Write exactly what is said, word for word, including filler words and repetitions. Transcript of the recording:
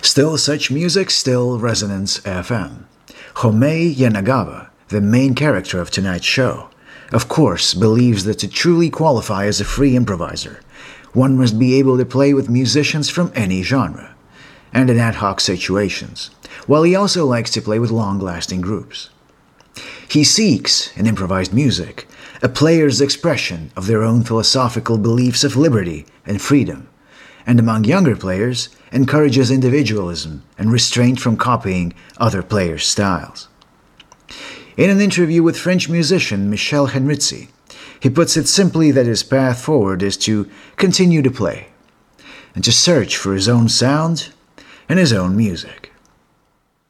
Still Such Music, Still Resonance F M. Homei Yanagawa, the main character of tonight's show, of course believes that to truly qualify as a free improviser, one must be able to play with musicians from any genre, and in ad hoc situations, while he also likes to play with long-lasting groups. He seeks, in improvised music, a player's expression of their own philosophical beliefs of liberty and freedom, and among younger players, encourages individualism and restraint from copying other players' styles. In an interview with French musician Michel Henritzi, he puts it simply that his path forward is to continue to play, and to search for his own sound and his own music.